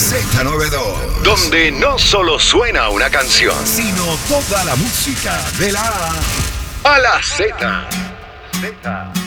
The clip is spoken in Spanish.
Z92. Donde no solo suena una canción, Sino toda la música de la A a la Z.